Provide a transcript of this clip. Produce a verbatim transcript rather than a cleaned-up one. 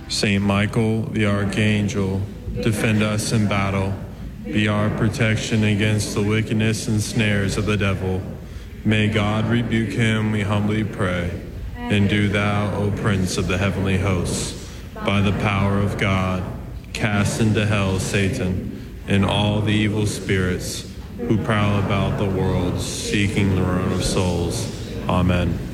Saint Michael, the Archangel, defend us in battle. Be our protection against the wickedness and snares of the devil. May God rebuke him, we humbly pray. And do thou, O Prince of the heavenly hosts, by the power of God, cast into hell Satan and all the evil spirits who prowl about the world seeking the ruin of souls. Amen.